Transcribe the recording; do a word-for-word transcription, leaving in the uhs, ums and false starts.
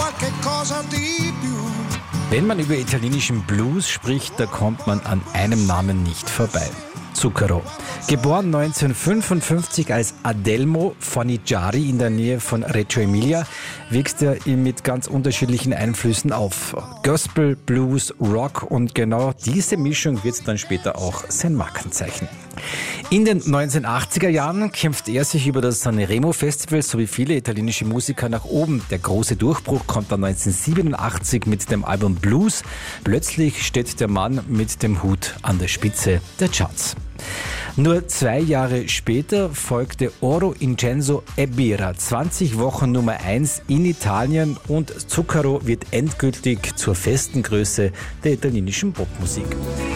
qualche cosa di più. Wenn man über italienischen Blues spricht, da kommt man an einem Namen nicht vorbei. Zucchero. Geboren neunzehnhundertfünfundfünfzig als Adelmo Fornigiari in der Nähe von Reggio Emilia, wächst er mit ganz unterschiedlichen Einflüssen auf. Gospel, Blues, Rock und genau diese Mischung wird dann später auch sein Markenzeichen. In den neunzehnhundertachtziger Jahren kämpft er sich über das Sanremo Festival sowie viele italienische Musiker nach oben. Der große Durchbruch kommt dann neunzehnhundertsiebenundachtzig mit dem Album Blues. Plötzlich steht der Mann mit dem Hut an der Spitze der Charts. Nur zwei Jahre später folgte Oro Incenso e Birra, zwanzig Wochen Nummer eins in Italien, und Zucchero wird endgültig zur festen Größe der italienischen Popmusik.